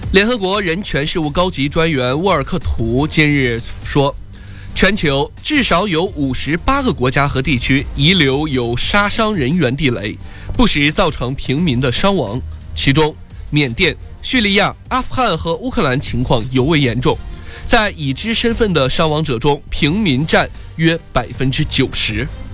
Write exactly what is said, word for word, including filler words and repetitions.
联合国人权事务高级专员沃尔克图今日说，全球至少有五十八个国家和地区遗留有杀伤人员地雷，不时造成平民的伤亡，其中缅甸、叙利亚、阿富汗和乌克兰情况尤为严重，在已知身份的伤亡者中，平民占约百分之九十。